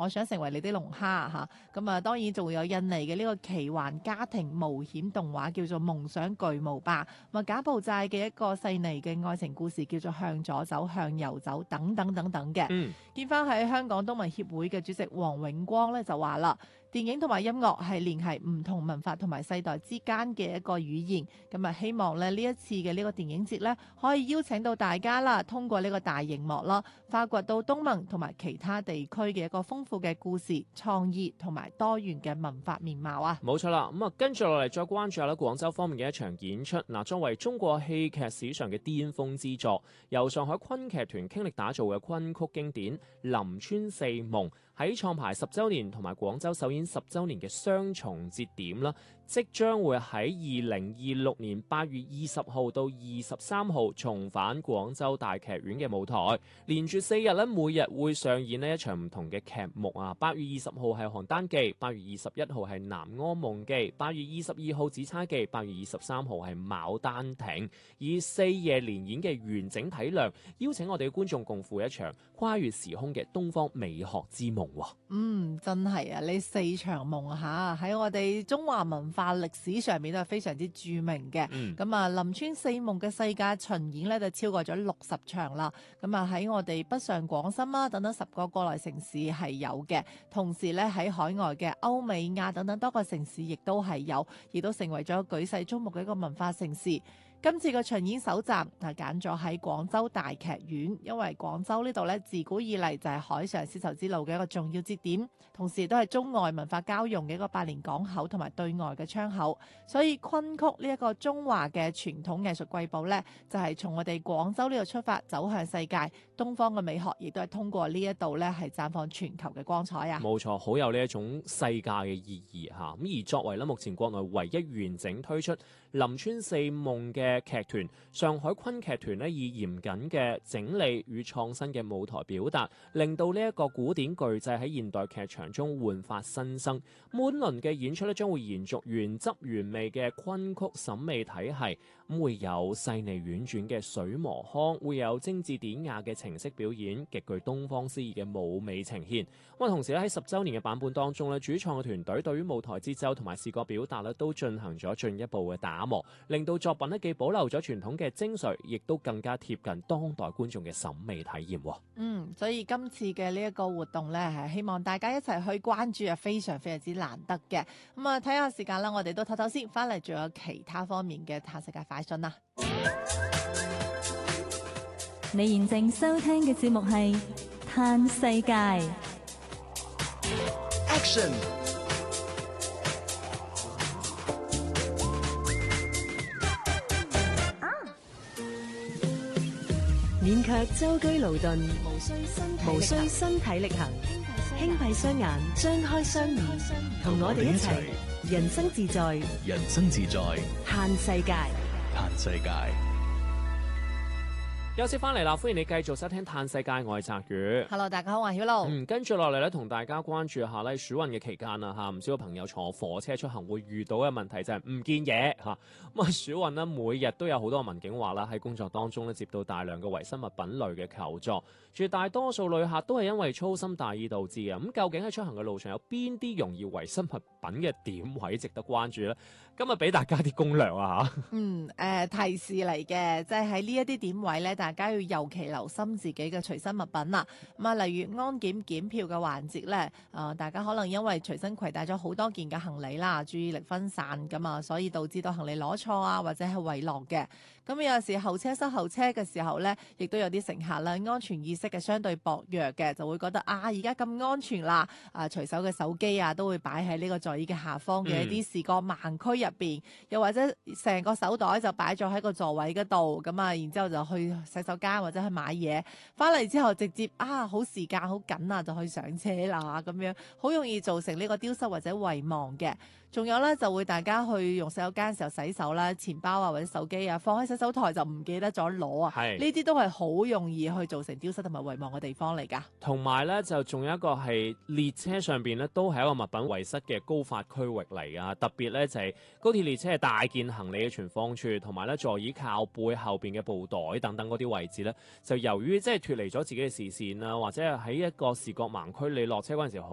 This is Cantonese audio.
我想成為你的龍蝦嚇。咁啊，當然仲會有印尼嘅呢個奇幻家庭冒險動畫叫做夢想巨無霸，咁啊柬埔寨嘅一個細膩嘅愛情故事叫做向左走向右走等等等等嘅。見翻喺香港東盟協會嘅主席黃永光咧就話啦，電影同埋音樂係聯繫唔同文化同埋世代之間嘅一個語言，咁啊希望咧呢一次嘅呢個電影節咧可以邀請到大家啦，通過呢個大熒幕啦，發掘到東盟同埋其他地區嘅一個豐富嘅故事、創意同埋多元嘅文化面貌啊！ 冇錯啦，咁啊跟住落嚟再關注下咧廣州方面嘅一場演出。嗱，作為中國戲劇史上嘅巔峰之作，由上海昆劇團傾力打造嘅昆曲經典《林村四夢》，喺創排10週年同埋廣州首演10週年嘅雙重節點啦，即將會喺2026年8月20號到23號重返廣州大劇院嘅舞台，連住4日咧，每日會上演呢一場唔同嘅劇目啊。8月20號係邯鄲記，8月21號係南柯夢記，8月22號紫釵記，8月23號係牡丹亭，以4夜連演嘅完整體量，邀請我哋嘅觀眾共赴一場跨越時空嘅東方美學之夢。 真係啊！呢4場夢嚇喺我哋中華文化歷史上面都係非常之著名嘅。咁啊，林村四夢嘅世界巡演咧就超過咗60場啦。咁啊喺我哋北上廣深啊等等10個國內城市係有嘅，同時咧喺海外嘅歐美亞等等多個城市亦都係有，亦都成為咗舉世矚目嘅一個文化盛事。今次嘅巡演首站係揀咗喺廣州大劇院，因為廣州呢度咧自古以嚟就係海上絲綢之路嘅一個重要節點，同時都係中外文化交融嘅一個百年港口同埋對外嘅窗口，所以昆曲呢一個中華嘅傳統藝術瑰寶咧，就係從我哋廣州呢度出發走向世界，東方嘅美學亦都係通過呢一度咧係綻放全球嘅光彩啊！ 冇錯，好有呢一種世界嘅意義嚇。咁而作為咧目前國內唯一完整推出林村四夢嘅劇團，上海昆劇團咧以嚴謹嘅整理與創新嘅舞台表達，令到呢一個古典巨製喺現代劇場中煥發新生。滿輪嘅演出咧將會延續原汁原味嘅昆曲審美體系，咁會有細膩婉轉嘅水磨腔，會有精緻典雅嘅程式表演，極具東方詩意嘅舞美呈現。咁同時咧喺10週年嘅版本當中咧，主創嘅團隊對於舞台節奏同埋視覺表達咧都進行咗進一步嘅打磨，令到作品咧既保留咗傳統嘅精髓，亦都更加貼近當代觀眾嘅審美體驗。 所以今次嘅呢一個活動咧，係希望大家一齊去關注啊，非常非常之難得嘅。咁啊，睇下時間啦，我哋都唞唞先，翻嚟仲有其他方面嘅嘆世界快訊啦。 你現正收聽嘅節目係嘆世界。 Action！ 勉強舟車勞頓，無需身體力行，輕閉雙眼，張開雙耳，同我哋一齊人生自在， 人生自在， 嘆世界， 嘆世界。 休息翻嚟啦，歡迎你繼續收聽《嘆世界》，我係澤宇。 Hello， 大家好，我係曉露。 跟住落嚟咧，同大家關注下咧暑運嘅期間啦嚇，唔少朋友坐火車出行會遇到嘅問題就係唔見嘢嚇。咁啊暑運咧每日都有好多民警話啦，喺工作當中咧接到大量嘅遺失物品類嘅求助，絕大多數旅客都係因為粗心大意導致嘅。咁究竟喺出行嘅路上有邊啲容易遺失物品嘅點位值得關注咧？今日俾大家啲攻略啊嚇。 提示嚟嘅，即係喺呢一啲點位咧，大家要尤其留心自己嘅隨身物品啦。咁啊，例如安檢檢票嘅環節咧，大家可能因為隨身攜帶咗好多件嘅行李啦，注意力分散咁啊，所以導致到行李攞錯啊，或者係遺落嘅。咁有時候車塞候車嘅時候咧，亦都有啲乘客咧安全意識嘅相對薄弱嘅，就會覺得而家咁安全啦，隨手嘅手機都會擺喺呢個座椅嘅下方嘅一啲視覺盲區入邊，又或者成個手袋就擺咗喺個座位嗰度，咁啊，然之後就去洗手間或者去買嘢，翻嚟之後直接好時間好緊啊，就去上車啦，咁樣好容易造成呢個丟失或者遺忘嘅。仲有咧就會大家去用洗手間嘅時候洗手啦，錢包或者手機放喺洗手台就唔記得咗攞啊，呢啲都係好容易去造成丟失同埋遺忘嘅地方嚟㗎。 同埋咧就仲有一個係列車上邊咧都係一個物品遺失嘅高發區域嚟㗎，特別咧就係高鐵列車係大件行李嘅存放處，同埋咧座椅靠背後邊嘅布袋等等嗰啲位置咧，就由於即係脫離咗自己嘅視線啦，或者係喺一個視覺盲區，你落車嗰陣時好